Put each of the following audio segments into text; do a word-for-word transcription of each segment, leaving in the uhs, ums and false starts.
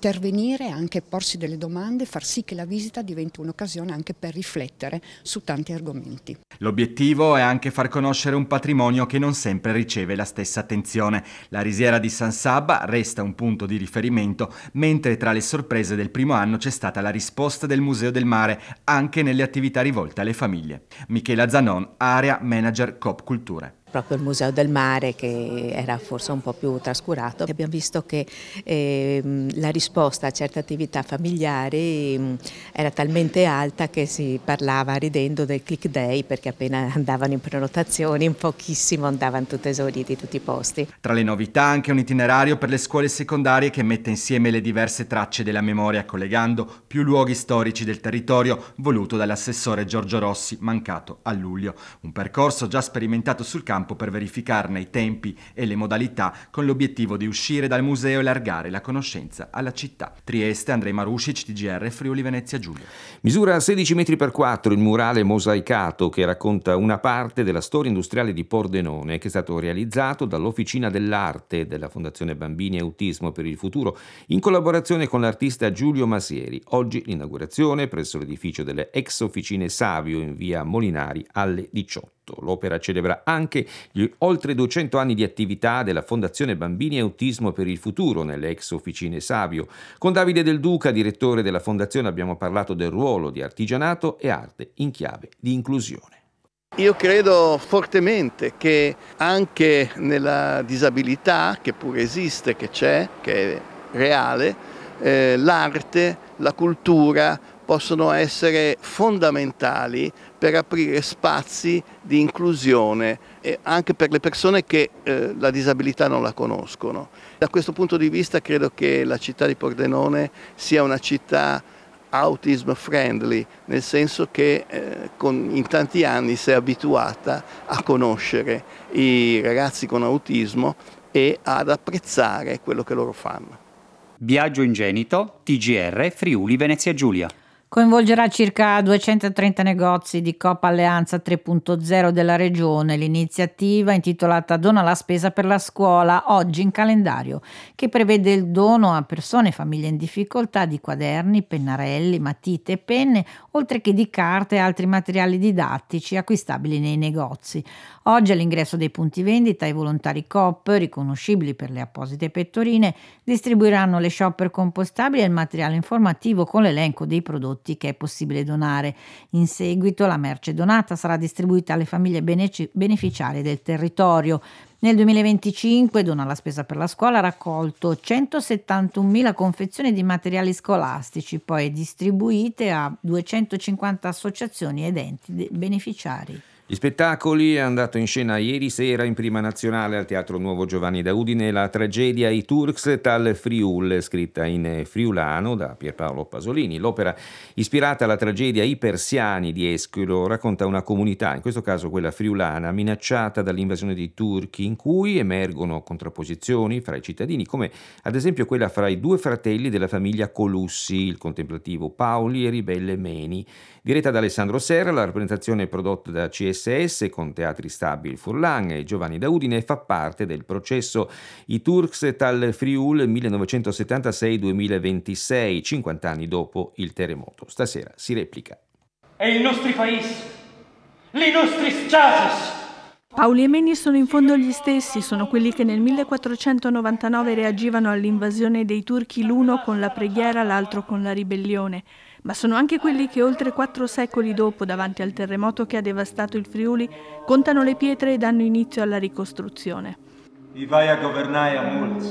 intervenire, anche porsi delle domande, far sì che la visita diventi un'occasione anche per riflettere su tanti argomenti. L'obiettivo è anche far conoscere un patrimonio che non sempre riceve la stessa attenzione. La risiera di San Sabba resta un punto di riferimento, mentre tra le sorprese del primo anno c'è stata la risposta del Museo del Mare anche nelle attività rivolte alle famiglie. Michela Zanon, Area Manager Coop Culture. Proprio il Museo del Mare, che era forse un po' più trascurato. Abbiamo visto che eh, la risposta a certe attività familiari mh, era talmente alta che si parlava ridendo del click day, perché appena andavano in prenotazioni in pochissimo andavano tutti esauriti tutti i posti. Tra le novità anche un itinerario per le scuole secondarie che mette insieme le diverse tracce della memoria, collegando più luoghi storici del territorio, voluto dall'assessore Giorgio Rossi, mancato a luglio. Un percorso già sperimentato sul campo per verificarne i tempi e le modalità, con l'obiettivo di uscire dal museo e allargare la conoscenza alla città. Trieste, Andrei Maruscic, T G R, Friuli Venezia Giulia. Misura sedici metri per quattro il murale mosaicato che racconta una parte della storia industriale di Pordenone, che è stato realizzato dall'Officina dell'Arte della Fondazione Bambini e Autismo per il Futuro in collaborazione con l'artista Giulio Masieri. Oggi l'inaugurazione presso l'edificio delle ex Officine Savio in via Molinari alle diciotto. L'opera celebra anche gli oltre duecento anni di attività della Fondazione Bambini e Autismo per il Futuro nelle ex Officine Savio. Con Davide Del Duca, direttore della Fondazione, abbiamo parlato del ruolo di artigianato e arte in chiave di inclusione. Io credo fortemente che anche nella disabilità, che pure esiste, che c'è, che è reale, eh, l'arte, la cultura possono essere fondamentali per aprire spazi di inclusione e anche per le persone che eh, la disabilità non la conoscono. Da questo punto di vista credo che la città di Pordenone sia una città autism friendly, nel senso che eh, con, in tanti anni si è abituata a conoscere i ragazzi con autismo e ad apprezzare quello che loro fanno. Viaggio ingenito, T G R, Friuli Venezia Giulia. Coinvolgerà circa duecentotrenta negozi di Coop Alleanza tre punto zero della regione. L'iniziativa, intitolata Dona la spesa per la scuola, oggi in calendario, che prevede il dono a persone e famiglie in difficoltà di quaderni, pennarelli, matite e penne, oltre che di carte e altri materiali didattici acquistabili nei negozi. Oggi all'ingresso dei punti vendita i volontari Coop, riconoscibili per le apposite pettorine, distribuiranno le shopper compostabili e il materiale informativo con l'elenco dei prodotti che è possibile donare. In seguito la merce donata sarà distribuita alle famiglie beneci- beneficiarie del territorio. Nel duemilaventicinque Dona la spesa per la scuola ha raccolto centosettantunomila confezioni di materiali scolastici, poi distribuite a duecentocinquanta associazioni ed enti beneficiari. Gli spettacoli è andato in scena ieri sera in prima nazionale al Teatro Nuovo Giovanni da Udine la tragedia I Turks tal Friul, scritta in friulano da Pierpaolo Pasolini. L'opera, ispirata alla tragedia I Persiani di Eschilo, racconta una comunità, in questo caso quella friulana, minacciata dall'invasione dei turchi, in cui emergono contrapposizioni fra i cittadini, come ad esempio quella fra i due fratelli della famiglia Colussi, il contemplativo Paoli e ribelle Meni. Diretta da Alessandro Serra, la rappresentazione è prodotta da C S S con Teatri Stabili Furlan e Giovanni da Udine e fa parte del processo I Turks tal Friul millenovecentosettantasei duemilaventisei, cinquanta anni dopo il terremoto. Stasera si replica. È il nostro paese, le nostre cases. Paoli e Meni sono in fondo gli stessi, sono quelli che nel millequattrocentonovantanove reagivano all'invasione dei turchi, l'uno con la preghiera, l'altro con la ribellione. Ma sono anche quelli che oltre quattro secoli dopo, davanti al terremoto che ha devastato il Friuli, contano le pietre e danno inizio alla ricostruzione. Vi vai a governare a molti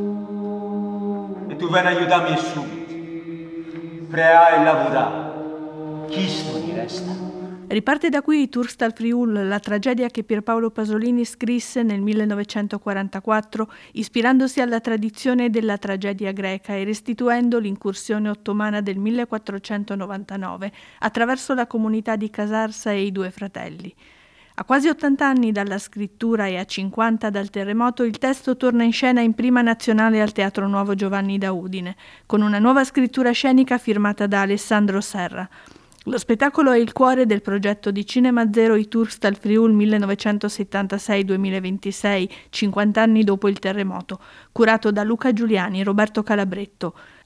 e tu vieni a aiutarmi subito. Prea e lavorare. Chi sto di resta? Riparte da qui I Turks tal Friul, la tragedia che Pierpaolo Pasolini scrisse nel millenovecentoquarantaquattro, ispirandosi alla tradizione della tragedia greca e restituendo l'incursione ottomana del millequattrocentonovantanove attraverso la comunità di Casarsa e i due fratelli. A quasi ottanta anni dalla scrittura e a cinquanta dal terremoto, il testo torna in scena in prima nazionale al Teatro Nuovo Giovanni da Udine, con una nuova scrittura scenica firmata da Alessandro Serra. Lo spettacolo è il cuore del progetto di Cinema Zero I Turks tal Friul millenovecentosettantasei duemilaventisei, cinquanta anni dopo il terremoto, curato da Luca Giuliani e Roberto Calabretto.